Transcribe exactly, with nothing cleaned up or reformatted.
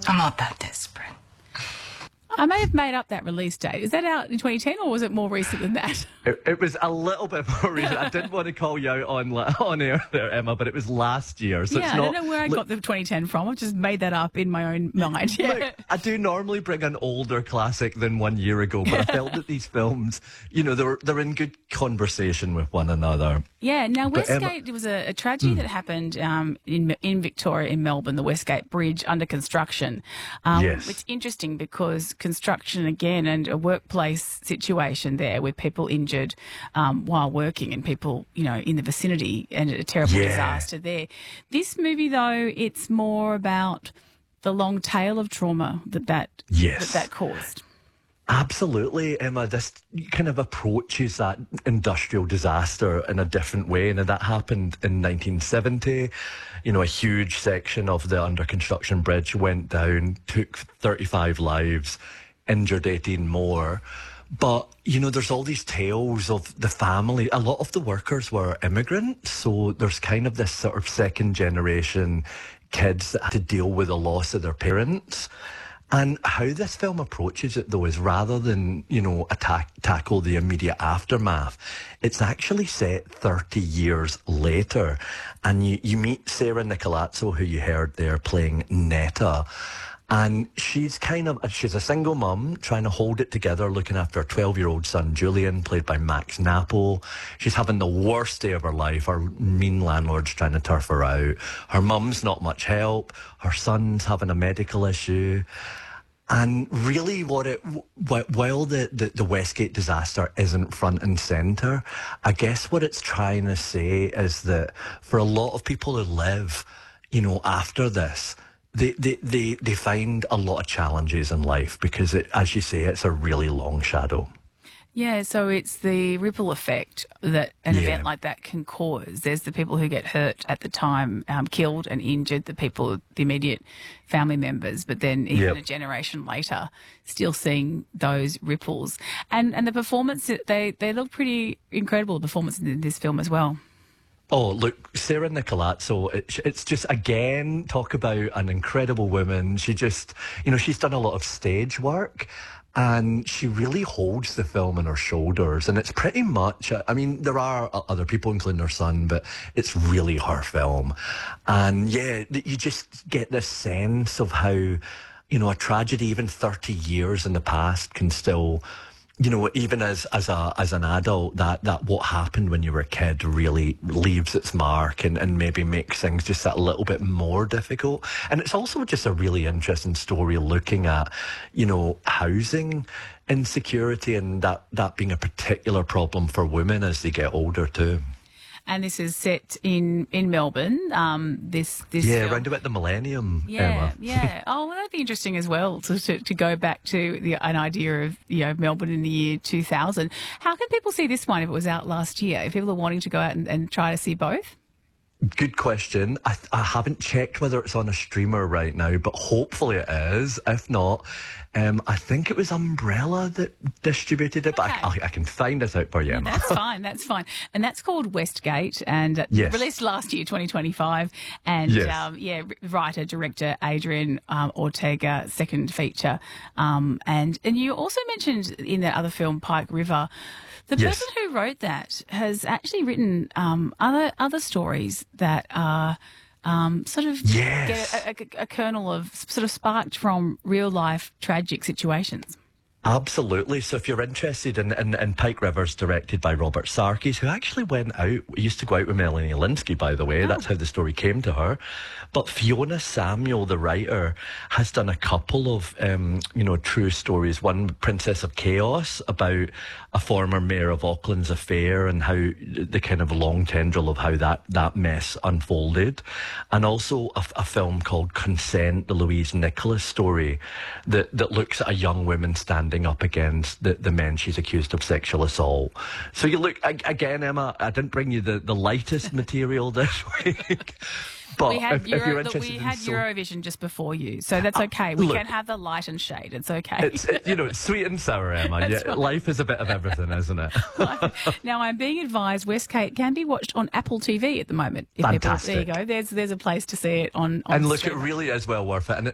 I'm not that desperate. I may have made up that release date. Is that out in twenty ten or was it more recent than that? It, it was a little bit more recent. I didn't want to call you out on on air there, Emma, but it was last year. So yeah, it's I not, don't know where I got the twenty ten from. I've just made that up in my own mind. Yeah. Look, I do normally bring an older classic than one year ago, but I felt that these films, you know, they're they're in good conversation with one another. Yeah. Now, But Westgate, Emma- there was a, a tragedy that happened um, in in Victoria, in Melbourne, the Westgate Bridge under construction. Um, Yes. It's interesting because construction again and a workplace situation there with people injured um, while working and people, you know, in the vicinity and a terrible Yeah. disaster there. This movie, though, it's more about the long tail of trauma that that, Yes. that, that caused. Absolutely, Emma. This kind of approaches that industrial disaster in a different way. And that happened in nineteen seventy. You know, a huge section of the under construction bridge went down, took thirty-five lives, injured eighteen more. But, you know, there's all these tales of the family. A lot of the workers were immigrants. So there's kind of this sort of second generation kids that had to deal with the loss of their parents. And how this film approaches it, though, is rather than, you know, attack, tackle the immediate aftermath, it's actually set thirty years later. And you, you meet Sarah Nicolazzo, who you heard there playing Netta. And she's kind of, she's a single mum trying to hold it together, looking after her twelve-year-old son, Julian, played by Max Nappo. She's having the worst day of her life. Her mean landlord's trying to turf her out. Her mum's not much help. Her son's having a medical issue. And really what it, wh- while the, the, the Westgate disaster isn't front and centre, I guess what it's trying to say is that for a lot of people who live, you know, after this, They, they, they, they find a lot of challenges in life because, it, as you say, it's a really long shadow. Yeah, so it's the ripple effect that an Yeah. event like that can cause. There's the people who get hurt at the time, um, killed and injured, the people, the immediate family members, but then even Yep. a generation later, still seeing those ripples. And and the performance, they, they look pretty incredible, the performance in this film as well. Oh, look, Sarah Nicolazzo, it, it's just, again, talk about an incredible woman. She just, you know, she's done a lot of stage work and she really holds the film on her shoulders. And it's pretty much, I mean, there are other people, including her son, but it's really her film. And yeah, you just get this sense of how, you know, a tragedy, even thirty years in the past, can still, you know, even as as a as an adult, that that what happened when you were a kid really leaves its mark and, and maybe makes things just that little bit more difficult. And it's also just a really interesting story looking at, you know, housing insecurity and that, that being a particular problem for women as they get older too. And this is set in, in Melbourne. Um, this this Yeah, film. round about the millennium, Yeah, Emma. yeah. Oh, well, that'd be interesting as well to, to, to go back to the, an idea of, you know, Melbourne in the year two thousand. How can people see this one if it was out last year? If people are wanting to go out and, and try to see both? Good question. I, I haven't checked whether it's on a streamer right now, but hopefully it is. If not, um, I think it was Umbrella that distributed it, but I, Okay. I, I can find it out for you, Emma. That's fine, that's fine. And that's called Westgate and uh, Yes. released last year, twenty twenty-five. And, Yes. um, yeah, writer, director Adrian um, Ortega, second feature. Um, and, and you also mentioned in that other film, Pike River, the Yes. person who wrote that has actually written um, other other stories that are um, sort of Yes. get a, a, a kernel of sort of sparked from real life tragic situations. Absolutely. So if you're interested in, in, in Pike Rivers, directed by Robert Sarkis, who actually went out, used to go out with Melanie Linsky, by the way. Oh. That's how the story came to her. But Fiona Samuel, the writer, has done a couple of, um, you know, true stories. One, Princess of Chaos, about a former mayor of Auckland's affair and how the kind of long tendril of how that, that mess unfolded. And also a, a film called Consent, the Louise Nicholas story, that, that looks at a young woman standing up against the, the men she's accused of sexual assault. So you look, again, Emma, I didn't bring you the, the lightest material this week. But we had, if, if Euro, you're look, interested we in had so- Eurovision just before you, so that's okay. We look, can have the light and shade. It's okay. It's, it, you know, it's sweet and sour, Emma. That's Yeah, right. life is a bit of everything, isn't it? Now, I'm being advised Westgate can be watched on Apple T V at the moment. If Fantastic. People, there you go. There's there's a place to see it on. on And look, it streaming. really is well worth it. And